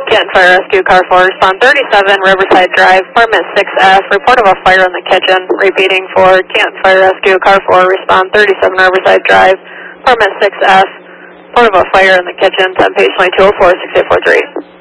Canton Fire Rescue, Car 4, respond 37, Riverside Drive, apartment 6F, report of a fire in the kitchen. Repeating for Canton Fire Rescue, Car 4, respond 37, Riverside Drive, apartment 6F, report of a fire in the kitchen, 10 page 2204, 6843.